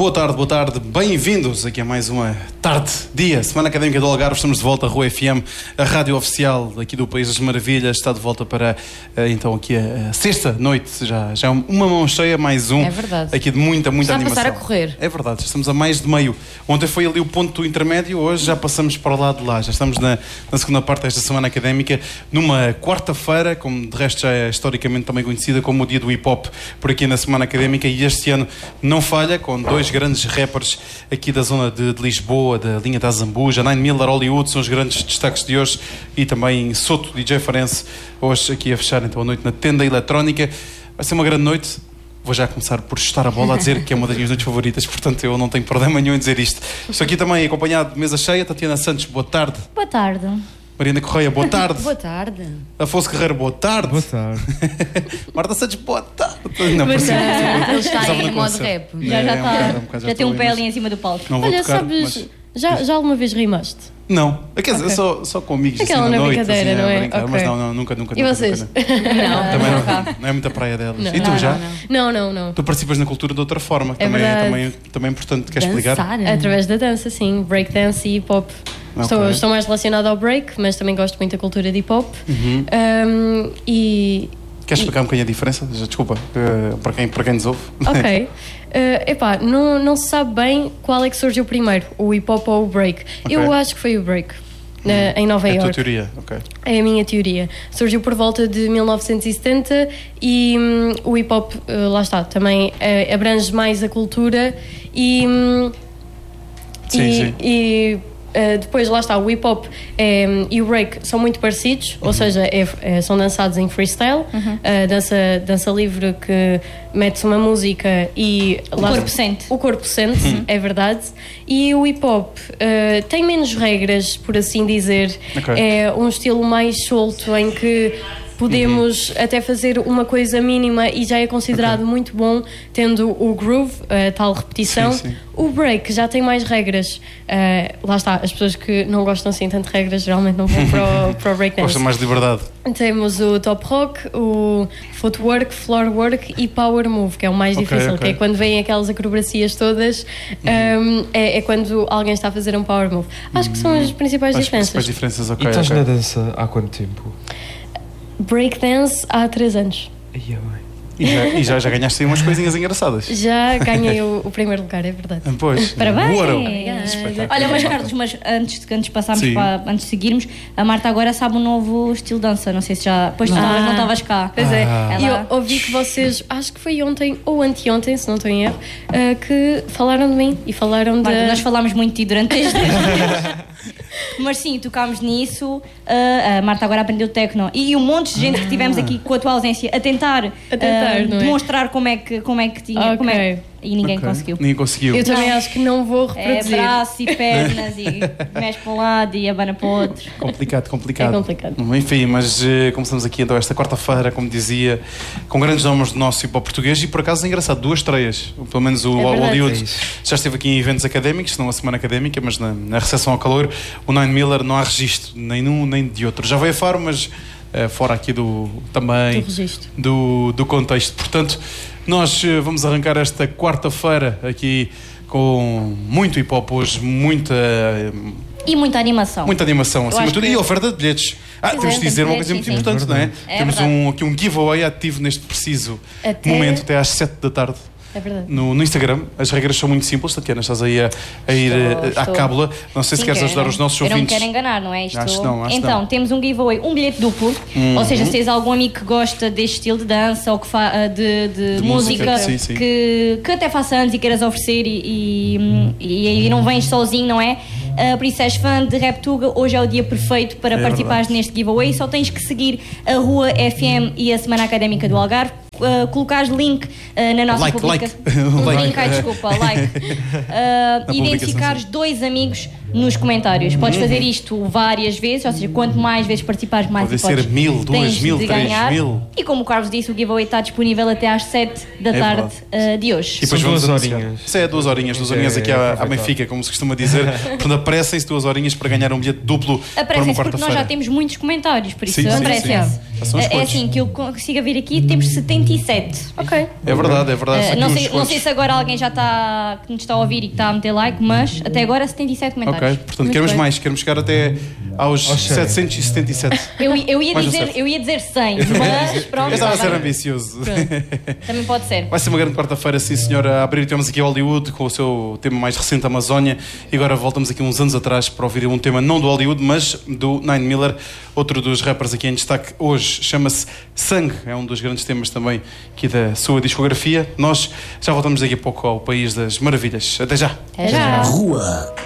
boa tarde, bem-vindos aqui a mais uma dia, Semana Académica do Algarve. Estamos de volta à Rua FM, a rádio oficial aqui do País das Maravilhas. Está de volta para, então, aqui a sexta noite, já uma mão cheia, mais um. É verdade. Aqui de muita está animação. Está a passar a correr. É verdade, já estamos a mais de meio. Ontem foi ali o ponto intermédio, hoje já passamos para o lado de lá. Já estamos na segunda parte desta Semana Académica, numa quarta-feira, como de resto já é historicamente também conhecida como o dia do hip-hop por aqui na Semana Académica, e este ano não falha, com dois grandes rappers aqui da zona de Lisboa, da linha da Zambuja. Nine Miller, Hollywood são os grandes destaques de hoje, e também Soto, DJ Farense, hoje aqui a fechar então a noite na Tenda Eletrónica. Vai ser uma grande noite. Vou já começar por chutar a bola a dizer que é uma das minhas noites favoritas, portanto eu não tenho problema nenhum em dizer isto. Estou aqui também acompanhado de mesa cheia. Tatiana Santos, boa tarde. Boa tarde. Mariana Correia, boa tarde. Boa tarde. Afonso Guerreiro, boa tarde. Boa tarde. Marta Santos, boa tarde. Não, ele está aí em modo rap. Já está. Já tem um pé ali em cima do palco. Não vou Olha, tocar, sabes, mas... já alguma vez rimaste? Não, quer dizer, só com amigos Aquela assim na na noite, brincadeira, assim, não é? brincar, Ok. mas não, nunca. E vocês? Nunca. Também não é muita praia delas. Não. E tu já? Não. Tu participas na cultura de outra forma, É verdade. também é importante. Queres explicar? Através da dança, sim. Breakdance e hip-hop. Ok. Estou mais relacionada ao break, mas também gosto muito da cultura de hip-hop. Queres explicar um bocadinho a diferença? Desculpa, para quem nos ouve. Ok. Não se sabe bem qual é que surgiu primeiro, o hip-hop ou o break. Ok. Eu acho que foi o break, em Nova É a Iorque. tua teoria, ok. É a minha teoria. Surgiu por volta de 1970 e o hip-hop, lá está, também abrange mais a cultura e... Sim. Depois, lá está, o hip-hop e o break são muito parecidos, ou seja, são dançados em freestyle, dança livre, que mete-se uma música e... O corpo sente. É verdade. E o hip-hop tem menos regras, por assim dizer. Ok. É um estilo mais solto, em que podemos até fazer uma coisa mínima e já é considerado muito bom, tendo o groove, a tal repetição. Sim. O break já tem mais regras. Lá está, as pessoas que não gostam assim tanto de regras geralmente não vão para o breakdance. Gosta mais de liberdade. Temos o top rock, o footwork, floor work e power move, que é o mais difícil, que é quando vêm aquelas acrobacias todas, é quando alguém está a fazer um power move. Acho que são as principais diferenças. As diferenças, ok. E estás na dança há quanto tempo? Breakdance há 3 anos. E já ganhaste aí umas coisinhas engraçadas. Já ganhei o primeiro lugar, é verdade. Pois. Parabéns! Espetáculo. Olha, mas Carlos, antes de passarmos Sim. antes de seguirmos, a Marta agora sabe um novo estilo de dança. Não sei se já. Pois não estavas cá. Pois é, e Ela- eu ouvi que vocês, acho que foi ontem ou anteontem, se não estou em erro, que falaram de mim e falaram de... Marta, nós falámos muito de ti durante este dia. Mas sim, tocámos nisso. A Marta agora aprendeu techno. E um monte de gente que tivemos aqui com a tua ausência a tentar, não é? demonstrar como é que tinha. Ok. E ninguém Ok. conseguiu. Ninguém conseguiu. Eu também acho que não vou É reproduzir. braço e pernas e mexe para um lado e abana para o outro. Complicado. É complicado. Enfim, mas começamos aqui então esta quarta-feira, como dizia, com grandes nomes do nosso hip-hop português, e por acaso é engraçado, 2 estreias. Pelo menos o verdade. Hollywood É isso. já esteve aqui em eventos académicos, não a semana académica, mas na recepção ao calor. O Nine Miller não há registro, nem num nem de outro. Já veio a Faro, mas fora aqui também Do registro. do contexto. Portanto, nós vamos arrancar esta quarta-feira aqui com muito hip-hop hoje, muita E muita animação. animação, acima de acho tudo, que- e oferta de bilhetes. Temos de dizer uma coisa muito sim. importante, não é? É Temos verdade. aqui um giveaway ativo neste preciso momento, até às 7 da tarde. É verdade. No Instagram. As regras são muito simples. Tatiana, estás aí a ir à Estou. cábula. Não sei se Sim, queres ajudar os nossos eu não me ouvintes. quero enganar, não é isto? Acho que não. Então, temos um giveaway, um bilhete duplo. Ou seja, se tens algum amigo que gosta deste estilo de dança ou que de música, sim. que até faça anos e queiras oferecer e não vens sozinho, não é? Por isso és fã de Reptuga, hoje é o dia perfeito para participares neste giveaway. Só tens que seguir a Rua FM e a Semana Académica do Algarve. Colocares link na nossa Like. publicação. Like. Link, desculpa, like. publicação, Identificares 2 amigos nos comentários. Podes fazer isto várias vezes, ou seja, quanto mais vezes participares, mais pode ser 1000, 2000, 3000. E como o Carlos disse, o giveaway está disponível até às 7 da tarde de hoje. E depois são 2 horinhas. Isso é 2 horinhas aqui à Benfica, como se costuma dizer. Portanto, apressem-se 2 horinhas para ganhar um bilhete duplo para uma quarta-feira. Porque nós já temos muitos comentários, por isso apressem-se. É assim, que eu consiga ver aqui, temos 77. Ok. É verdade. Não sei se agora alguém já está, que nos está a ouvir e que está a meter like, mas até agora 77 comentários. Ok, portanto queremos mais, queremos chegar até aos 777. Eu ia dizer 100, mas pronto. Eu estava a ser ambicioso. Também pode ser. Vai ser uma grande quarta-feira, sim senhora. A abrir temos aqui Hollywood com o seu tema mais recente, Amazónia, e agora voltamos aqui uns anos atrás para ouvir um tema não do Hollywood, mas do Nine Miller, outro dos rappers aqui em destaque hoje, chama-se Sangue, é um dos grandes temas também aqui da sua discografia. Nós já voltamos daqui a pouco ao País das Maravilhas. Até já! Até já! Rua